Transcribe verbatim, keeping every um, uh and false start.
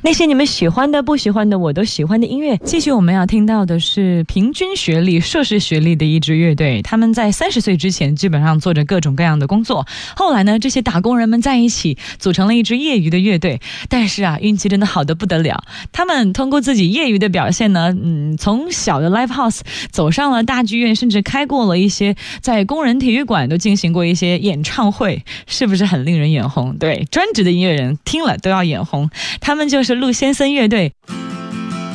那些你们喜欢的不喜欢的我都喜欢的音乐。继续我们要听到的是平均学历硕士学历的一支乐队，他们在三十岁之前基本上做着各种各样的工作，后来呢这些打工人们在一起组成了一支业余的乐队，但是啊运气真的好得不得了，他们通过自己业余的表现呢，嗯，从小的 live house 走上了大剧院，甚至开过了一些在工人体育馆都进行过一些演唱会，是不是很令人眼红？对，专职的音乐人听了都要眼红。他们就是陆先生乐队。